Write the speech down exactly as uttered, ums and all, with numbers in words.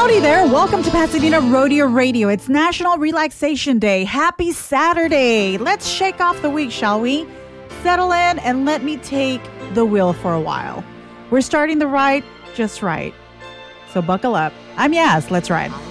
Howdy there. Welcome to Pasadena Rodeo Radio. It's National Relaxation Day. Happy Saturday. Let's shake off the week, shall we? Settle in and let me take the wheel for a while. We're starting the ride just right. So buckle up. I'm Yaz. Let's ride.